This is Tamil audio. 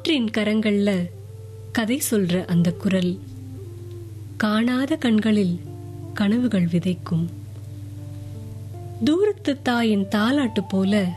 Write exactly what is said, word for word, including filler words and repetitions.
காற்றின் கரங்கள்ல கதை சொல்ற அந்த குரல், காணாத கண்களில் கனவுகள் விதைக்கும். தூரத்து தாயின் தாலாட்டு போல